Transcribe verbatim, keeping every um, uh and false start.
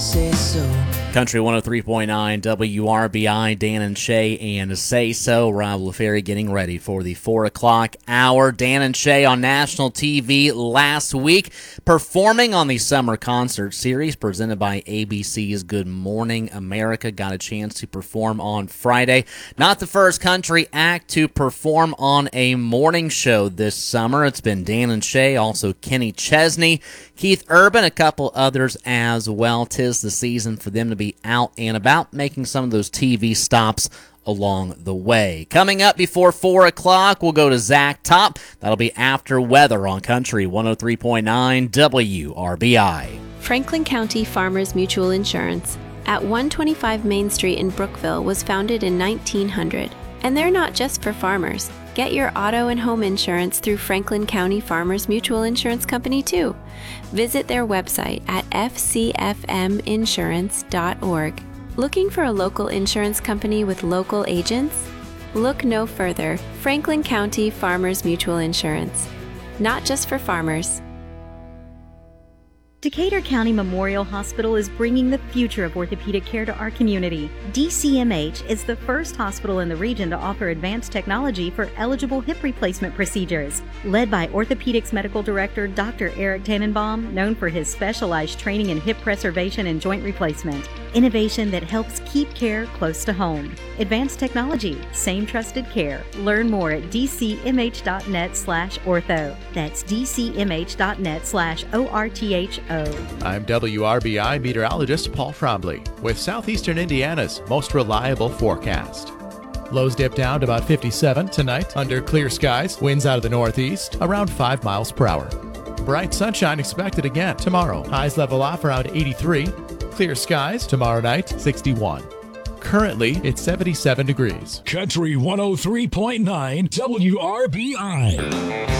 Say so. Country one oh three point nine W R B I, Dan and Shay and Say So. Rob LaFerry getting ready for the four o'clock hour. Dan and Shay on national T V last week, performing on the summer concert series presented by A B C's Good Morning America. Got a chance to perform on Friday. Not the first country act to perform on a morning show this summer. It's been Dan and Shay, also Kenny Chesney, Keith Urban, a couple others as well. Tis the season for them to be out and about, making some of those T V stops along the way. Coming up before four o'clock, we'll go to Zach Top. That'll be after weather on Country one oh three point nine W R B I. Franklin County Farmers Mutual Insurance at one twenty-five Main Street in Brookville was founded in nineteen hundred. And they're not just for farmers. Get your auto and home insurance through Franklin County Farmers Mutual Insurance Company, too. Visit their website at f c f m insurance dot org. Looking for a local insurance company with local agents? Look no further. Franklin County Farmers Mutual Insurance. Not just for farmers. Decatur County Memorial Hospital is bringing the future of orthopedic care to our community. D C M H is the first hospital in the region to offer advanced technology for eligible hip replacement procedures. Led by Orthopedics Medical Director Doctor Eric Tannenbaum, known for his specialized training in hip preservation and joint replacement. Innovation that helps keep care close to home. Advanced technology, same trusted care. Learn more at d c m h dot net slash ortho. That's d c m h dot net slash O R T H O. I'm W R B I meteorologist Paul Trombley with Southeastern Indiana's most reliable forecast. Lows dip down to about fifty-seven tonight under clear skies. Winds out of the northeast around five miles per hour. Bright sunshine expected again tomorrow. Highs level off around eighty-three. Clear skies tomorrow night, sixty-one. Currently, it's seventy-seven degrees. Country one oh three point nine W R B I.